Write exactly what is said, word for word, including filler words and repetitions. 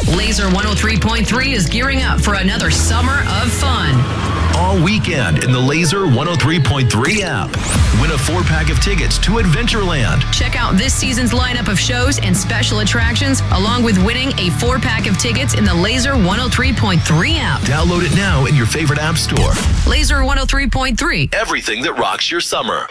Laser one oh three point three is gearing up for another summer of fun. All weekend in the Laser one oh three point three app. Win a four-pack of tickets to Adventureland. Check out this season's lineup of shows and special attractions, along with winning a four-pack of tickets in the Laser one oh three point three app. Download it now in your favorite app store. Laser one oh three point three. Everything that rocks your summer.